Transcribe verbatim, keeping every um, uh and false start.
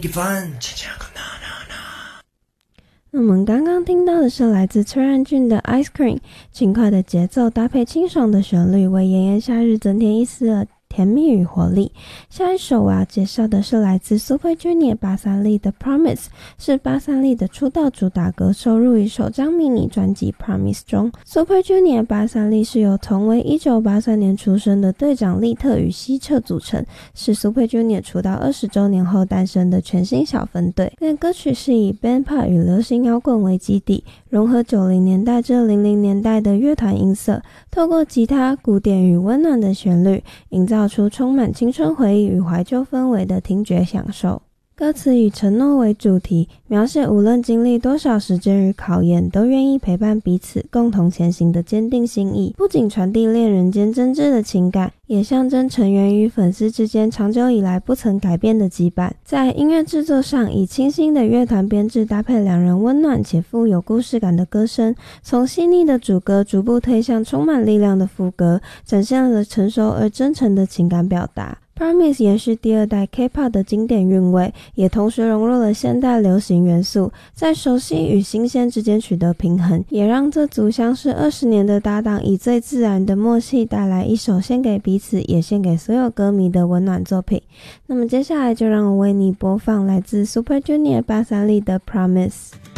给分。 那我们刚刚听到的是来自崔然俊的 Ice Cream， 轻快的节奏搭配清爽的旋律，为炎炎夏日增添一丝的甜蜜与活力。下一首我要介绍的是来自 Super Junior 八三栗的 Promise， 是八三栗的出道主打歌，收录于首张迷你专辑 Promise 中。 Super Junior 八三栗是由同为一九八三年出生的队长利特与希澈组成，是 Super Junior 出道二十周年后诞生的全新小分队。那歌曲是以 Band Pop 与流行摇滚为基底，融合九零年代至零零年代的乐团音色，透过吉他、鼓点与温暖的旋律，营造出充满青春回忆与怀旧氛围的听觉享受。歌词以承诺为主题，描写无论经历多少时间与考验，都愿意陪伴彼此共同前行的坚定心意。不仅传递恋人间真挚的情感，也象征成员与粉丝之间长久以来不曾改变的羁绊。在音乐制作上，以清新的乐团编制搭配两人温暖且富有故事感的歌声，从细腻的主歌逐步推向充满力量的副歌，展现了成熟而真诚的情感表达。Promise 延续第二代 K-pop 的经典韵味，也同时融入了现代流行元素，在熟悉与新鲜之间取得平衡，也让这组相识二十年的搭档以最自然的默契带来一首献给彼此也献给所有歌迷的温暖作品。那么接下来就让我为你播放来自 Super Junior 八三栗的 Promise。